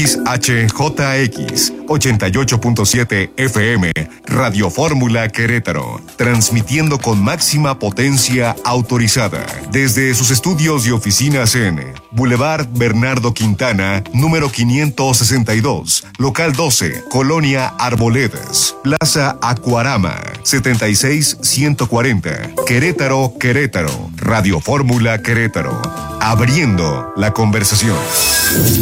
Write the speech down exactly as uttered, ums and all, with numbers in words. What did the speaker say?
X H J X ochenta y ocho punto siete F M, Radio Fórmula Querétaro, transmitiendo con máxima potencia autorizada desde sus estudios y oficinas en Boulevard Bernardo Quintana, número quinientos sesenta y dos, local doce, Colonia Arboledas, Plaza Acuarama, setenta y seis ciento cuarenta, Querétaro, Querétaro, Radio Fórmula Querétaro, abriendo la conversación.